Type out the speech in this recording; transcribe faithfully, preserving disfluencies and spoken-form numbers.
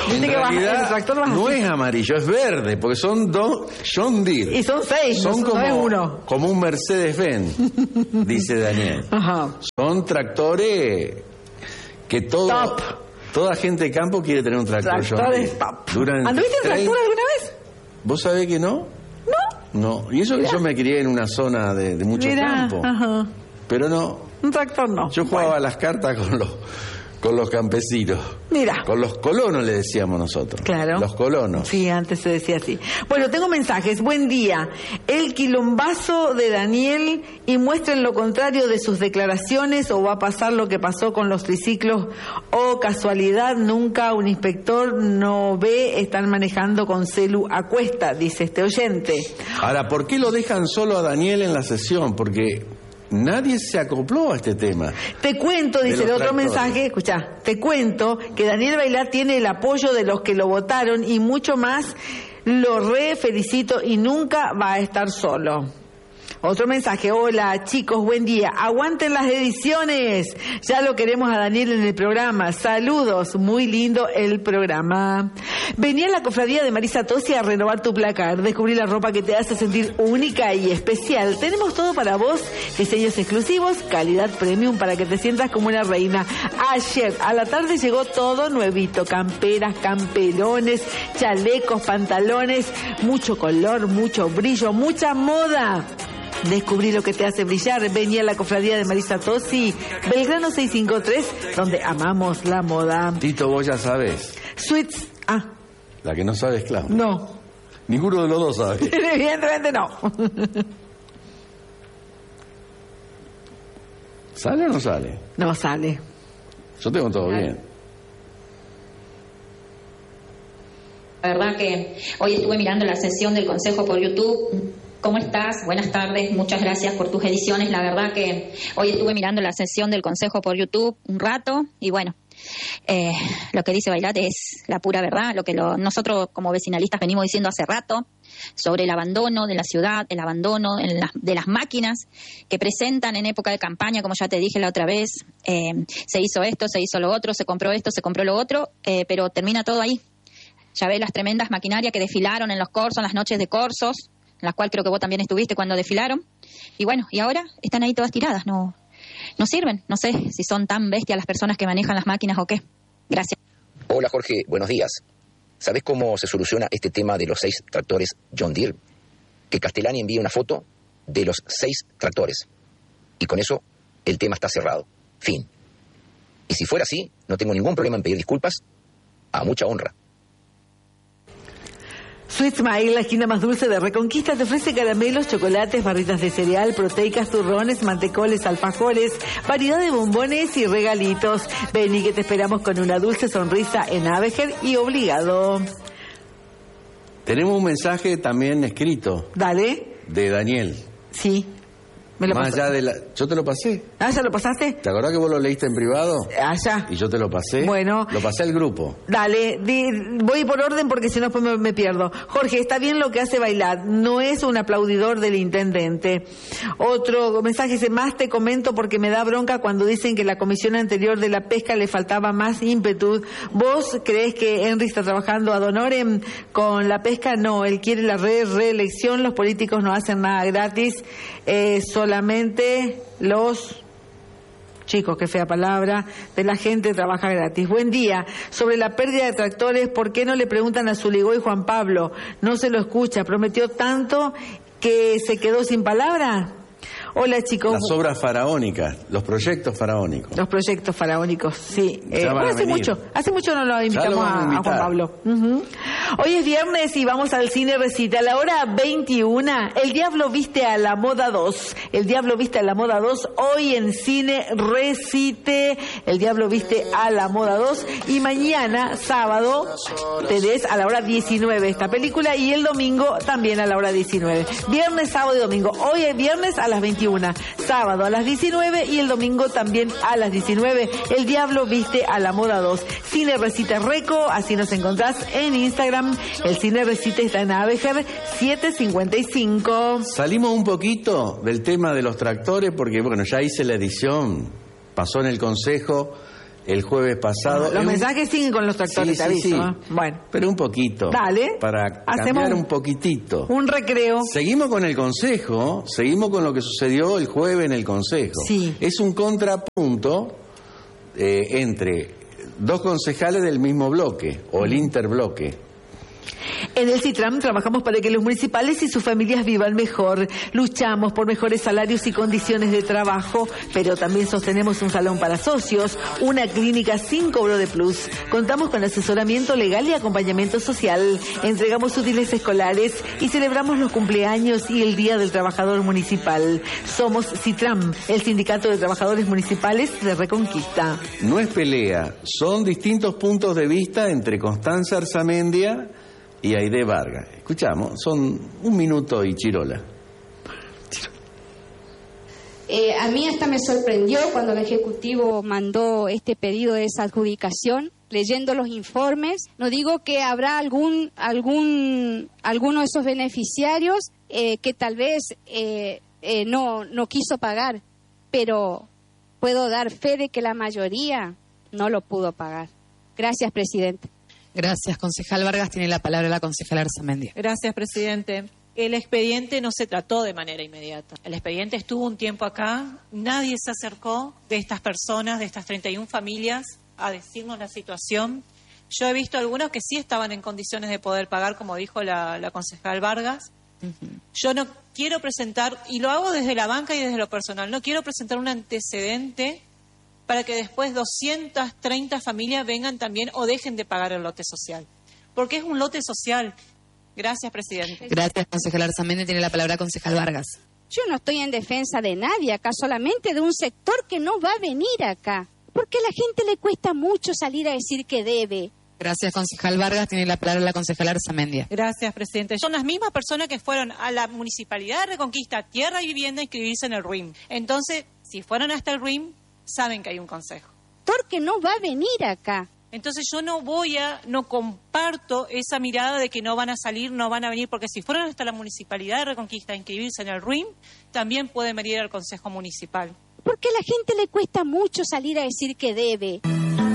En que realidad, el tractor va no así. es amarillo, es verde, porque son dos John Deere. Y son seis, son no, como, no es uno. como un Mercedes-Benz, dice Daniel. Ajá. Son tractores que todo, Top. toda gente de campo quiere tener un tractor John Tractores Deere. top. Duran ¿Anduviste en treinta tractor alguna vez? ¿Vos sabés que no? No. No. Y eso que yo me crié en una zona de, de mucho Mirá, campo. ajá. Pero no. Un tractor no. Yo jugaba Bueno, las cartas con los, con los campesinos. Mira. Con los colonos le decíamos nosotros. Claro. Los colonos. Sí, antes se decía así. Bueno, tengo mensajes. Buen día. El quilombazo de Daniel y muestren lo contrario de sus declaraciones o va a pasar lo que pasó con los triciclos o casualidad, nunca un inspector no ve, están manejando con celu a cuesta, dice este oyente. Ahora, ¿por qué lo dejan solo a Daniel en la sesión? Porque nadie se acopló a este tema. Te cuento, dice el los otro tractores. mensaje, escuchá, te cuento que Daniel Bailar tiene el apoyo de los que lo votaron y mucho más, lo re felicito y nunca va a estar solo. Otro mensaje, hola chicos, buen día, aguanten las ediciones, ya lo queremos a Daniel en el programa, saludos, muy lindo el programa. Vení a la cofradía de Marisa Tosi a renovar tu placar, descubrí la ropa que te hace sentir única y especial, tenemos todo para vos, diseños exclusivos, calidad premium para que te sientas como una reina. Ayer a la tarde llegó todo nuevito, camperas, camperones, chalecos, pantalones, mucho color, mucho brillo, mucha moda. Descubrí lo que te hace brillar. Vení a la cofradía de Marisa Tosi, Belgrano seiscientos cincuenta y tres, donde amamos la moda. Tito, vos ya sabés. Sweets. Ah, La que no sabe es Clau. no. Ninguno de los dos sabe. Evidentemente no. ¿Sale o no sale? No sale. Yo tengo todo bien. La verdad que hoy estuve mirando la sesión del Consejo por YouTube. ¿Cómo estás? Buenas tardes, muchas gracias por tus ediciones. La verdad que hoy estuve mirando la sesión del Consejo por YouTube un rato y bueno, eh, lo que dice Bailat es la pura verdad, lo que lo, nosotros como vecinalistas venimos diciendo hace rato sobre el abandono de la ciudad, el abandono en la, de las máquinas que presentan en época de campaña, como ya te dije la otra vez, eh, se hizo esto, se hizo lo otro, se compró esto, se compró lo otro, eh, pero termina todo ahí. Ya ves las tremendas maquinarias que desfilaron en los corsos, en las noches de corsos, en las cuales creo que vos también estuviste cuando desfilaron. Y bueno, y ahora están ahí todas tiradas, no, no sirven. No sé si son tan bestias las personas que manejan las máquinas o qué. Gracias. Hola Jorge, buenos días. ¿Sabes cómo se soluciona este tema de los seis tractores John Deere? Que Castellani envíe una foto de los seis tractores. Y con eso el tema está cerrado. Fin. Y si fuera así, no tengo ningún problema en pedir disculpas a mucha honra. Sweet Smile, la esquina más dulce de Reconquista, te ofrece caramelos, chocolates, barritas de cereal, proteicas, turrones, mantecoles, alfajores, variedad de bombones y regalitos. Vení que te esperamos con una dulce sonrisa en Avejer y obligado. Tenemos un mensaje también escrito Dale. de Daniel. Sí. Me lo Más pasó. allá de la... Yo te lo pasé. Ah, ¿ya lo pasaste? ¿Te acordás que vos lo leíste en privado? Allá. Y yo te lo pasé. Bueno. Lo pasé al grupo. Dale, di, voy por orden porque si no después me, me pierdo. Jorge, está bien lo que hace Bailat, no es un aplaudidor del intendente. Otro mensaje dice, más te comento porque me da bronca cuando dicen que la comisión anterior de la pesca le faltaba más ímpetu. ¿Vos creés que Henry está trabajando ad honorem con la pesca? No, él quiere la re reelección, los políticos no hacen nada gratis, eh, solamente los... chicos, qué fea palabra, de la gente trabaja gratis. Buen día. Sobre la pérdida de tractores, ¿por qué no le preguntan a Zuligó y Juan Pablo? No se lo escucha, prometió tanto que se quedó sin palabra. Hola chicos. Las obras faraónicas, los proyectos faraónicos. Los proyectos faraónicos, sí. Eh, Ya van a hace venir. mucho, hace mucho no lo invitamos lo vamos a a, a invitar. Juan Pablo. Uh-huh. Hoy es viernes y vamos al cine Recita. A la hora veintiuna, El Diablo Viste a la Moda dos. El Diablo Viste a la Moda dos, hoy en cine Recite. El Diablo Viste a la Moda dos. Y mañana, sábado, tenés a la hora diecinueve esta película y el domingo también a la hora diecinueve. Viernes, sábado y domingo. Hoy es viernes a las veintiuna. Sábado a las diecinueve y el domingo también a las diecinueve. El Diablo Viste a la Moda dos. Cine Recita Reco, así nos encontrás en Instagram. El Cine Recita está en Avejer setecientos cincuenta y cinco. Salimos un poquito del tema de los tractores porque, bueno, ya hice la edición, pasó en el consejo el jueves pasado. Los un... mensajes siguen con los tractores, sí, te sí, aviso. sí. ¿eh? Bueno. Pero un poquito. Dale. Para Hacemos cambiar un, un poquitito. Un recreo. Seguimos con el Consejo, seguimos con lo que sucedió el jueves en el Consejo. Sí. Es un contrapunto eh, entre dos concejales del mismo bloque, o el interbloque. En el CITRAM trabajamos para que los municipales y sus familias vivan mejor. Luchamos por mejores salarios y condiciones de trabajo, pero también sostenemos un salón para socios, una clínica sin cobro de plus. Contamos con asesoramiento legal y acompañamiento social. Entregamos útiles escolares y celebramos los cumpleaños y el Día del Trabajador Municipal. Somos CITRAM, el Sindicato de Trabajadores Municipales de Reconquista. No es pelea, son distintos puntos de vista entre Constanza Arzamendia y Aide Vargas. Escuchamos, son un minuto y chirola. Eh, a mí hasta me sorprendió cuando el Ejecutivo mandó este pedido de desadjudicación, leyendo los informes. No digo que habrá algún, algún, alguno de esos beneficiarios eh, que tal vez eh, eh, no, no quiso pagar, pero puedo dar fe de que la mayoría no lo pudo pagar. Gracias, presidente. Gracias, concejal Vargas. Tiene la palabra la concejala Arzamendia. Gracias, presidente. El expediente no se trató de manera inmediata. El expediente estuvo un tiempo acá. Nadie se acercó de estas personas, de estas treinta y una familias, a decirnos la situación. Yo he visto algunos que sí estaban en condiciones de poder pagar, como dijo la, la concejal Vargas. Uh-huh. Yo no quiero presentar, y lo hago desde la banca y desde lo personal, no quiero presentar un antecedente para que después doscientas treinta familias vengan también o dejen de pagar el lote social. Porque es un lote social. Gracias, presidente. Gracias, concejal Arzamendia. Tiene la palabra concejal Vargas. Yo no estoy en defensa de nadie acá, solamente de un sector que no va a venir acá. Porque a la gente le cuesta mucho salir a decir que debe. Gracias, concejal Vargas. Tiene la palabra la concejala Arzamendia. Gracias, presidente. Son las mismas personas que fueron a la Municipalidad de Reconquista, Tierra y Vivienda, a inscribirse en el R I M. Entonces, si fueron hasta el R I M, saben que hay un consejo. Porque no va a venir acá. Entonces yo no voy a, no comparto esa mirada de que no van a salir, no van a venir, porque si fueron hasta la Municipalidad de Reconquista a inscribirse en el R I M, también pueden venir al Consejo Municipal. Porque a la gente le cuesta mucho salir a decir que debe.